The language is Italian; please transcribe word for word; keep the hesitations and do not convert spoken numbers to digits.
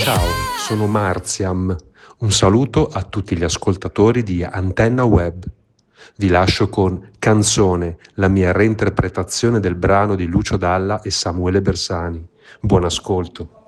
Ciao, sono Marziam. Un saluto a tutti gli ascoltatori di Antenna Web. Vi lascio con Canzone, la mia reinterpretazione del brano di Lucio Dalla e Samuele Bersani. Buon ascolto.